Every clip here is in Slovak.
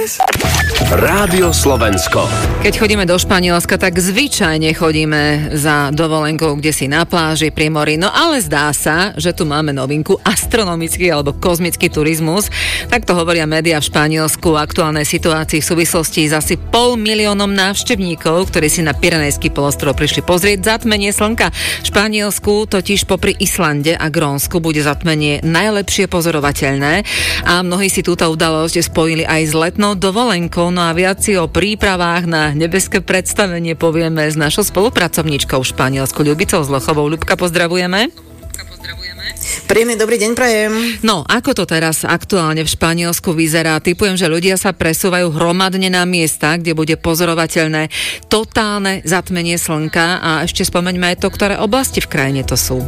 Rádio Slovensko. Keď chodíme do Španielska, tak zvyčajne chodíme za dovolenkou, kde si na pláži, pri mori. No ale zdá sa, že tu máme novinku, astronomický alebo kozmický turizmus. Tak to hovoria médiá v Španielsku o aktuálnej situácii v súvislosti s asi 500 000 návštevníkov, ktorí si na Pyrenejský polostrov prišli pozrieť zatmenie slnka. V Španielsku totiž popri Islande a Grónsku bude zatmenie najlepšie pozorovateľné a mnohí si túto udalosť spojili aj s letnou dovolenkou. No a viac si o prípravách na nebeské predstavenie povieme s našou spolupracovníčkou v Španielsku, Ľubicou Zlochovou. Ľubka, pozdravujeme. Príjemný dobrý deň prajem. No, ako to teraz aktuálne v Španielsku vyzerá? Typujem, že ľudia sa presúvajú hromadne na miesta, kde bude pozorovateľné totálne zatmenie slnka a ešte spomeňme aj to, ktoré oblasti v krajine to sú.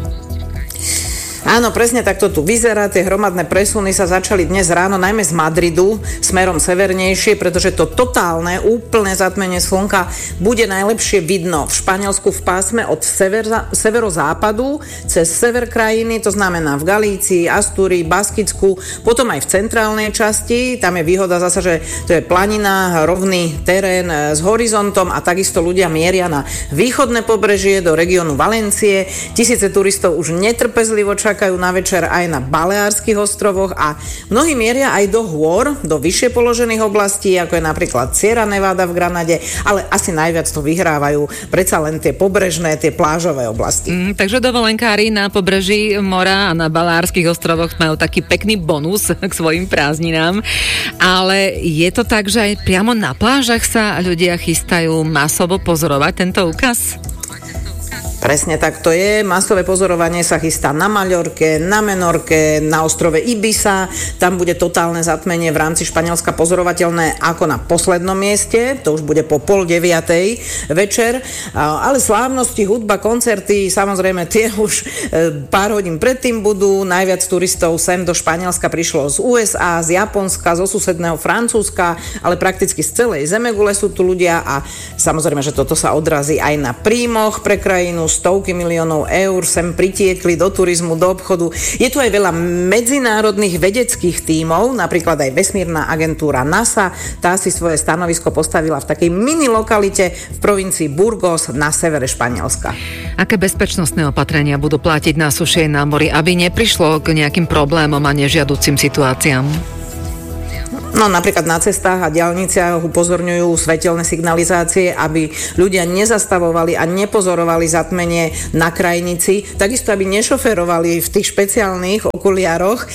Áno, presne takto tu vyzerá. Tie hromadné presuny sa začali dnes ráno, najmä z Madridu, smerom severnejšie, pretože to totálne, úplné zatmenie slnka bude najlepšie vidno v Španielsku v pásme od severozápadu cez sever krajiny, to znamená v Galícii, Astúrii, Baskicku, potom aj v centrálnej časti. Tam je výhoda zasa, že to je planina, rovný terén s horizontom a takisto ľudia mieria na východné pobrežie do regiónu Valencie. Tisíce turistov už netrpezlivo čakajú na večer aj na Baleárskych ostrovoch a mnohí mieria aj do hôr, do vyššie položených oblastí, ako je napríklad Sierra Nevada v Granade, ale asi najviac to vyhrávajú predsa len tie pobrežné, tie plážové oblasti. Takže dovolenkári na pobreží mora a na Baleárskych ostrovoch majú taký pekný bonus k svojim prázdninám, ale je to tak, že aj priamo na plážach sa ľudia chystajú masovo pozorovať tento úkaz? Presne tak to je. Masové pozorovanie sa chystá na Maľorke, na Menorke, na ostrove Ibiza. Tam bude totálne zatmenie v rámci Španielska pozorovateľné ako na poslednom mieste. To už bude po 8:30 večer. Ale slávnosti, hudba, koncerty, samozrejme tie už pár hodín predtým budú. Najviac turistov sem do Španielska prišlo z USA, z Japonska, zo susedného Francúzska, ale prakticky z celej zemegule sú tu ľudia a samozrejme, že toto sa odrazí aj na príjmoch pre krajinu. Stovky miliónov eur sem pritiekli do turizmu, do obchodu. Je tu aj veľa medzinárodných vedeckých tímov, napríklad aj vesmírna agentúra NASA. Tá si svoje stanovisko postavila v takej mini lokalite v provincii Burgos na severe Španielska. Aké bezpečnostné opatrenia budú platiť na suši na mori, aby neprišlo k nejakým problémom a nežiaducim situáciám? No napríklad na cestách a diaľniciach upozorňujú svetelné signalizácie, aby ľudia nezastavovali a nepozorovali zatmenie na krajnici. Takisto, aby nešoferovali v tých špeciálnych okuliároch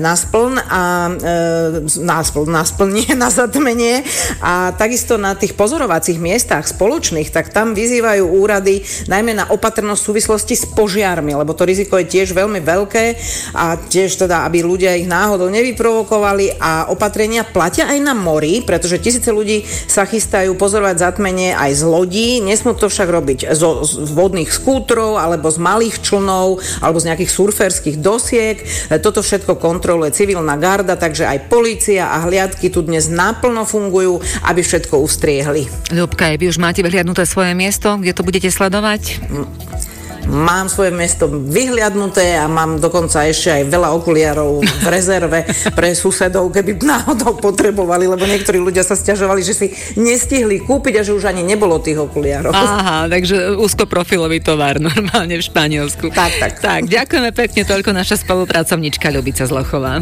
na zatmenie. A takisto na tých pozorovacích miestach spoločných, tak tam vyzývajú úrady najmä na opatrnosť v súvislosti s požiarmi, lebo to riziko je tiež veľmi veľké a tiež teda, aby ľudia ich náhodou nevyprovokovali a opatrenia platia aj na mori, pretože tisíce ľudí sa chystajú pozorovať zatmenie aj z lodí. Nesmú to však robiť z vodných skútrov alebo z malých člnov alebo z nejakých surferských dosiek. Toto všetko kontroluje civilná garda, takže aj polícia a hliadky tu dnes naplno fungujú, aby všetko ustriehli. Ľubka, vy už máte vyhliadnuté svoje miesto, kde to budete sledovať? Mám svoje miesto vyhliadnuté a mám dokonca ešte aj veľa okuliarov v rezerve pre susedov, keby náhodou potrebovali, lebo niektorí ľudia sa sťažovali, že si nestihli kúpiť a že už ani nebolo tých okuliarov. Aha, takže úzkoprofilový tovar normálne v Španielsku. Tak, ďakujeme pekne, toľko naša spolupracovníčka Ľubica Zlochová.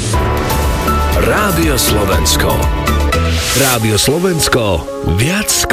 Rádio Slovensko. Rádio Slovensko. Viac